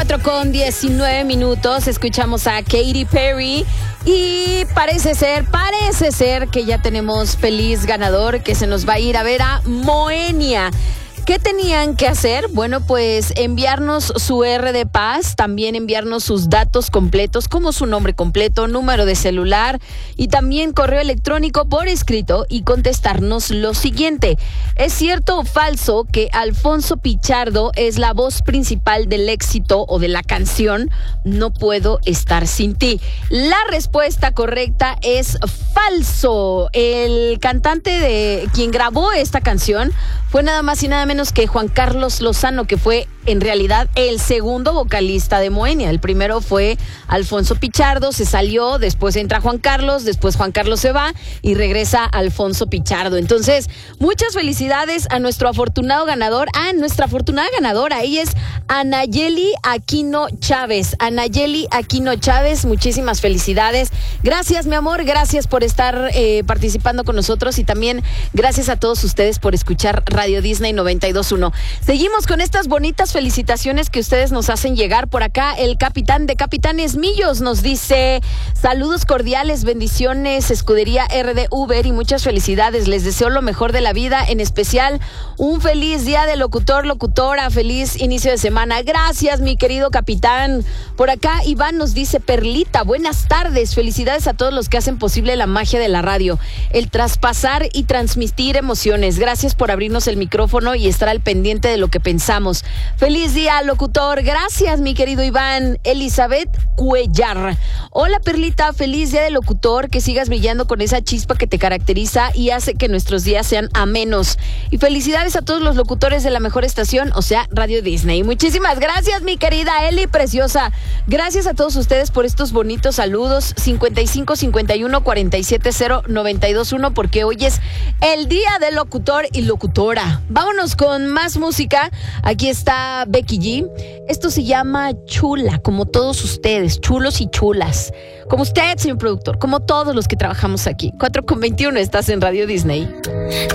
4:19, escuchamos a Katy Perry y parece ser que ya tenemos feliz ganador que se nos va a ir a ver a Moenia. ¿Qué tenían que hacer? Bueno, pues enviarnos su R de Paz, también enviarnos sus datos completos, como su nombre completo, número de celular y también correo electrónico por escrito y contestarnos lo siguiente. ¿Es cierto o falso que Alfonso Pichardo es la voz principal del éxito o de la canción No Puedo Estar Sin Ti? La respuesta correcta es falso. El cantante de quien grabó esta canción fue nada más y nada menos que Juan Carlos Lozano, que fue en realidad el segundo vocalista de Moenia. El primero fue Alfonso Pichardo, se salió, después entra Juan Carlos, después Juan Carlos se va y regresa Alfonso Pichardo. Entonces, muchas felicidades a nuestro afortunado ganador, nuestra afortunada ganadora. Ella es Anayeli Aquino Chávez. Anayeli Aquino Chávez, muchísimas felicidades. Gracias, mi amor, gracias por estar participando con nosotros y también gracias a todos ustedes por escuchar Radio Disney 92.1. Seguimos con estas bonitas felicitaciones que ustedes nos hacen llegar. Por acá el capitán de Capitanes Millos nos dice: saludos cordiales, bendiciones, Escudería RD Uber, y muchas felicidades. Les deseo lo mejor de la vida, en especial un feliz día de locutor, locutora, feliz inicio de semana. Gracias, mi querido capitán. Por acá Iván nos dice: Perlita, buenas tardes, felicidades a todos los que hacen posible la magia de la radio, el traspasar y transmitir emociones. Gracias por abrirnos el micrófono y estar al pendiente de lo que pensamos. Feliz día, locutor. Gracias, mi querido Iván. Elizabeth Cuellar: hola, Perlita, feliz día de locutor, que sigas brillando con esa chispa que te caracteriza y hace que nuestros días sean amenos. Y felicidades a todos los locutores de la mejor estación, o sea, Radio Disney. Muchísimas gracias, mi querida Eli preciosa. Gracias a todos ustedes por estos bonitos saludos. 55 51 47 0 92.1, porque hoy es el día del locutor y locutora. Vámonos con más música. Aquí está Becky G. Esto se llama Chula, como todos ustedes, chulos y chulas. Como usted, señor productor, como todos los que trabajamos aquí. 4:21, estás en Radio Disney.